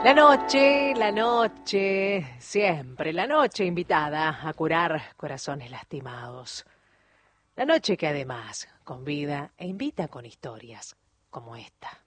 La noche, siempre la noche invitada a curar corazones lastimados. La noche que además convida e invita con historias como esta.